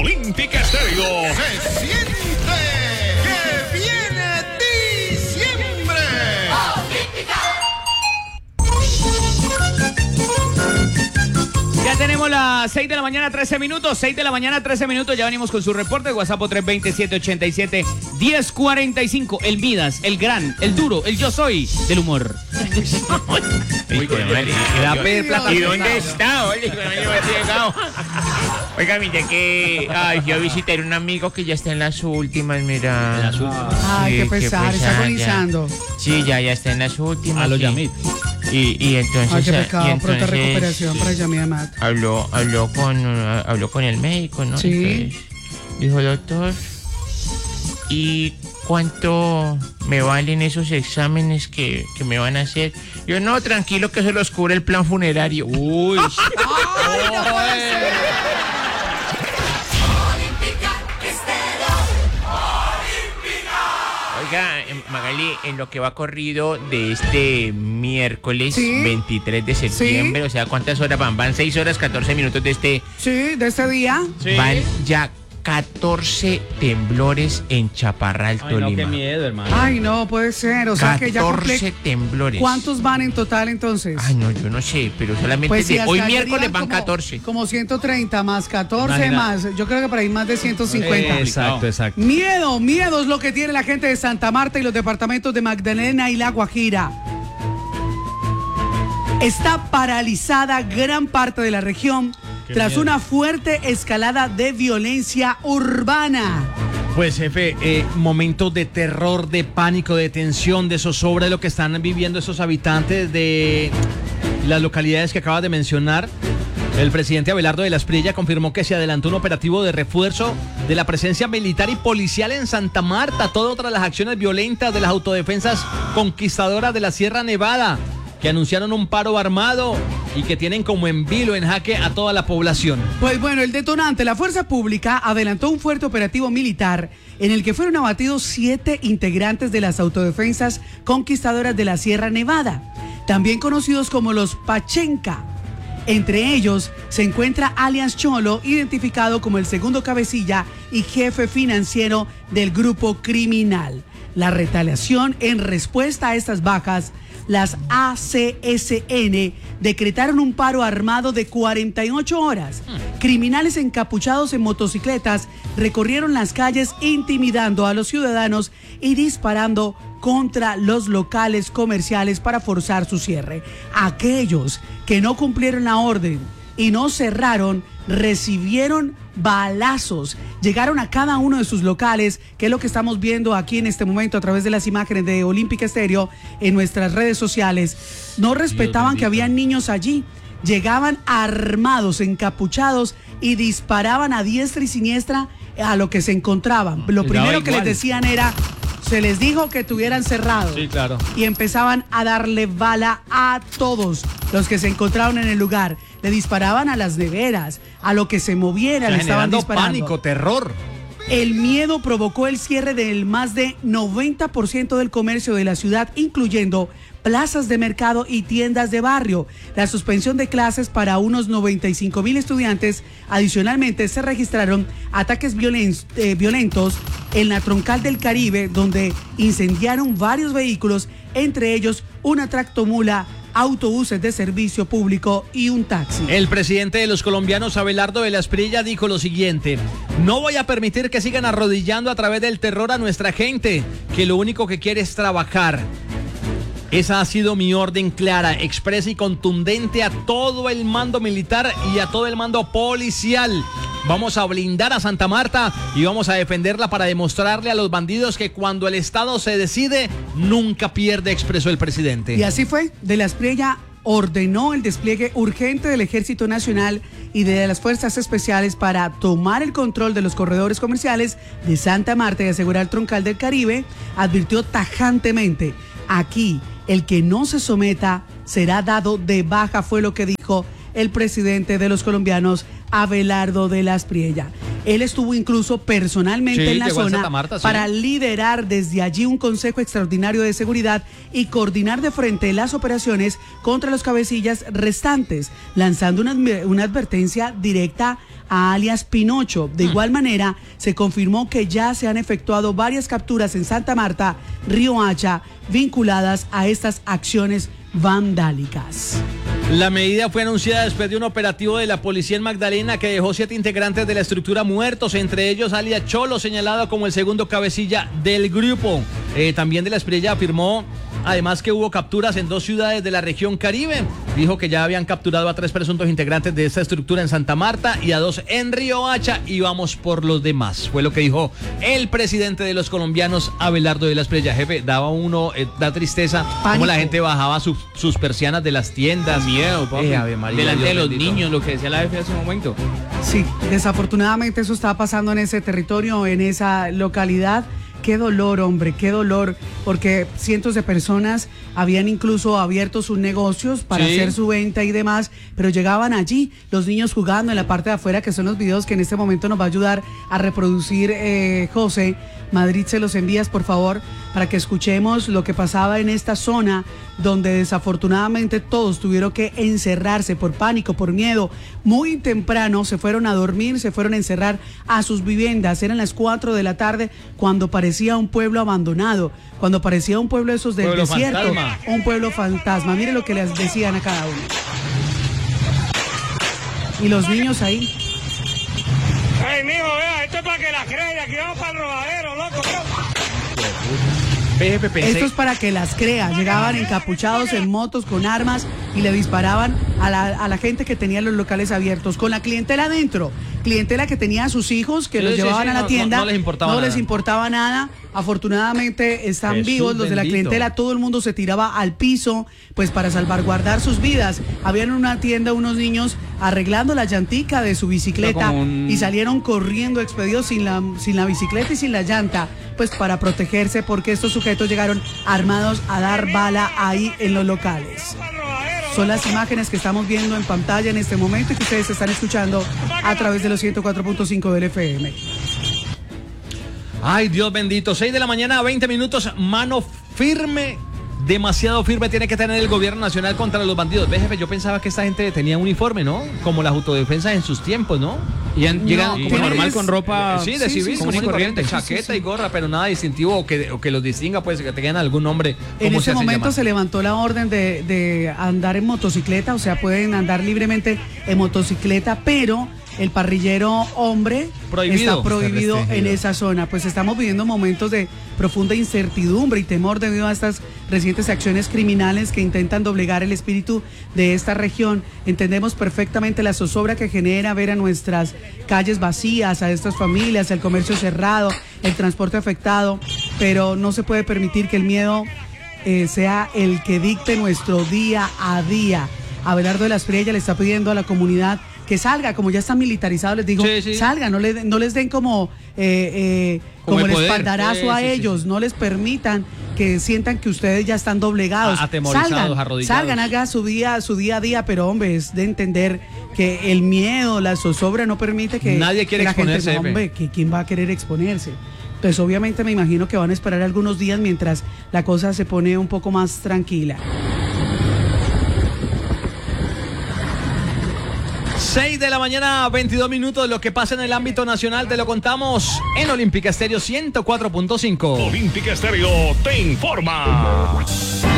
Olímpica Estéreo. Se siente que viene diciembre. Ya tenemos las 6 de la mañana, 13 minutos. 6 de la mañana, 13 minutos. Ya venimos con su reporte. WhatsApp 320-787-1045. El Midas, el gran, el duro, el yo soy del humor. ¿Y dónde está? Oiga, mire que yo visité a un amigo que ya está en las últimas, mira. Ay, qué pesar, está agonizando. Sí, ya está en las últimas. A lo sí. Yamit. Y entonces. Ay, qué pecado, pronta recuperación para Yamit Amat. Habló con el médico, ¿no? Sí. Entonces, dijo, doctor, ¿y cuánto me valen esos exámenes que me van a hacer? Yo, no, tranquilo, que se los cubre el plan funerario. Uy. Oiga, Magali, en lo que va corrido de este miércoles 23 de septiembre, o sea, ¿cuántas horas van? Van 6 horas, 14 minutos de este... Sí, de este día. Sí. Van ya 14 temblores en Chaparral, Ay, Tolima. no, qué miedo, hermano. Ay, no, puede ser. O sea que ya 14 temblores. ¿Cuántos van en total entonces? Ay, no, yo no sé, pero solamente Pues sí, de hoy hasta miércoles serían van 14. Como 130 más 14 Imagina. más. Yo creo que por ahí más de 150. Exacto. Miedo es lo que tiene la gente de Santa Marta y los departamentos de Magdalena y La Guajira. Está paralizada gran parte de la región tras una fuerte escalada de violencia urbana. Pues, jefe, momentos de terror, de pánico, de tensión, de zozobra, lo que están viviendo esos habitantes de las localidades que acabas de mencionar. El presidente Abelardo de la Espriella confirmó que se adelantó un operativo de refuerzo de la presencia militar y policial en Santa Marta, todo tras las acciones violentas de las autodefensas conquistadoras de la Sierra Nevada, que anunciaron un paro armado y que tienen como en vilo, en jaque a toda la población. Pues bueno, el detonante, la fuerza pública adelantó un fuerte operativo militar en el que fueron abatidos 7 integrantes de las autodefensas conquistadoras de la Sierra Nevada, también conocidos como los Pachenca. Entre ellos se encuentra Alias Cholo, identificado como el segundo cabecilla y jefe financiero del grupo criminal. La retaliación en respuesta a estas bajas, las ACSN decretaron un paro armado de 48 horas. Criminales encapuchados en motocicletas recorrieron las calles intimidando a los ciudadanos y disparando contra los locales comerciales para forzar su cierre. Aquellos que no cumplieron la orden y no cerraron recibieron balazos, llegaron a cada uno de sus locales, que es lo que estamos viendo aquí en este momento a través de las imágenes de Olímpica Estéreo en nuestras redes sociales. No respetaban que había niños allí, llegaban armados, encapuchados y disparaban a diestra y siniestra a lo que se encontraban. Lo primero que les decían era, se les dijo que tuvieran cerrado. Sí, claro. Y empezaban a darle bala a todos los que se encontraban en el lugar. Le disparaban a las neveras, a lo que se moviera, le estaban disparando. Pánico, terror. El miedo provocó el cierre del más de 90% del comercio de la ciudad, incluyendo plazas de mercado y tiendas de barrio. La suspensión de clases para unos 95,000 estudiantes. Adicionalmente, se registraron ataques violentos en la Troncal del Caribe, donde incendiaron varios vehículos, entre ellos una tractomula, autobuses de servicio público y un taxi. El presidente de los colombianos, Abelardo de la Espriella, dijo lo siguiente: no voy a permitir que sigan arrodillando a través del terror a nuestra gente, que lo único que quiere es trabajar. Esa ha sido mi orden clara, expresa y contundente a todo el mando militar y a todo el mando policial. Vamos a blindar a Santa Marta y vamos a defenderla para demostrarle a los bandidos que cuando el Estado se decide, nunca pierde, expresó el presidente. Y así fue. De la Espriella ordenó el despliegue urgente del Ejército Nacional y de las Fuerzas Especiales para tomar el control de los corredores comerciales de Santa Marta y asegurar el Troncal del Caribe. Advirtió tajantemente: aquí el que no se someta será dado de baja, fue lo que dijo el presidente de los colombianos, Abelardo de la Espriella. Él estuvo incluso personalmente en la zona para liderar desde allí un consejo extraordinario de seguridad y coordinar de frente las operaciones contra los cabecillas restantes, lanzando una advertencia directa a alias Pinocho. De igual manera, se confirmó que ya se han efectuado varias capturas en Santa Marta, Riohacha, vinculadas a estas acciones vandálicas. La medida fue anunciada después de un operativo de la policía en Magdalena que dejó 7 integrantes de la estructura muertos, entre ellos alias Cholo, señalado como el segundo cabecilla del grupo. También de la Espriella afirmó además que hubo capturas en 2 ciudades de la región Caribe. Dijo que ya habían capturado a 3 presuntos integrantes de esta estructura en Santa Marta y a 2 en Riohacha, y vamos por los demás. Fue lo que dijo el presidente de los colombianos, Abelardo de la Espriella. Jefe, da tristeza cómo la gente bajaba sus persianas de las tiendas. Miedo, papi. Ave María, delante de Dios los bendito. niños, lo que decía la jefe hace un momento. Sí, desafortunadamente eso está pasando en ese territorio, en esa localidad. Qué dolor, hombre, qué dolor, porque cientos de personas habían incluso abierto sus negocios para hacer su venta y demás, pero llegaban allí los niños jugando en la parte de afuera, que son los videos que en este momento nos va a ayudar a reproducir José. Madrid, se los envías, por favor, para que escuchemos lo que pasaba en esta zona, donde desafortunadamente todos tuvieron que encerrarse por pánico, por miedo. Muy temprano se fueron a dormir, se fueron a encerrar a sus viviendas. Eran las 4 de la tarde cuando parecía un pueblo abandonado, cuando parecía un pueblo de esos del Pueblo desierto, fantasma. un pueblo fantasma. Mire lo que les decían a cada uno. Y los niños ahí. Ay, mijo, vea, esto es para que la crea, aquí vamos para el robadero, loco. Esto es para que las crea. Llegaban encapuchados en motos con armas y le disparaban a la gente que tenía los locales abiertos, con la clientela adentro. Clientela que tenía a sus hijos, que los llevaban a la tienda. No les importaba nada. Afortunadamente están Jesús vivos los de la bendito. clientela. Todo el mundo se tiraba al piso, pues para salvaguardar sus vidas. Habían en una tienda unos niños arreglando la llantica de su bicicleta y salieron corriendo expedidos sin la bicicleta y sin la llanta, pues para protegerse, porque estos sujetos llegaron armados a dar bala ahí en los locales. Son las imágenes que estamos viendo en pantalla en este momento y que ustedes están escuchando a través de los 104.5 del FM. Ay, Dios bendito. 6 de la mañana, 20 minutos. Mano firme, demasiado firme tiene que tener el gobierno nacional contra los bandidos. Ve, jefe, yo pensaba que esta gente tenía uniforme, ¿no? Como las autodefensas en sus tiempos, ¿no? Y llegan No, como tienes- normal con ropa. Sí, de civil, común y corriente, Sí, sí, chaqueta sí. y gorra, pero nada distintivo o que los distinga, pues, que tengan algún nombre. En ¿cómo ese hace momento llamar? se levantó la orden de andar en motocicleta, o sea, pueden andar libremente en motocicleta, pero el parrillero hombre Prohibido. está prohibido Está en restringido. esa zona. Pues estamos viviendo momentos de profunda incertidumbre y temor debido a estas recientes acciones criminales que intentan doblegar el espíritu de esta región. Entendemos perfectamente la zozobra que genera ver a nuestras calles vacías, a estas familias, el comercio cerrado, el transporte afectado, pero no se puede permitir que el miedo sea el que dicte nuestro día a día. Abelardo de la Espriella le está pidiendo a la comunidad que salga, como ya están militarizados, les digo, Sí, sí. salgan, no les den como el poder. espaldarazo Sí, a sí, sí, ellos, no les permitan que sientan que ustedes ya están doblegados. Atemorizados, arrodillados. Salgan, hagan su día a día, pero hombre, es de entender que el miedo, la zozobra no permite que Nadie quiere que la gente, exponerse, no, hombre, que quién va a querer exponerse. Pues obviamente me imagino que van a esperar algunos días mientras la cosa se pone un poco más tranquila. 6 de la mañana, 22 minutos. Lo que pasa en el ámbito nacional te lo contamos en Olímpica Estéreo 104.5. Olímpica Estéreo te informa.